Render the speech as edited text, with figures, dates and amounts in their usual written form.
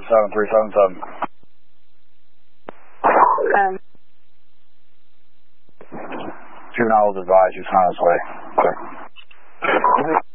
7377. Juvenile was advised he was on his way. Clear.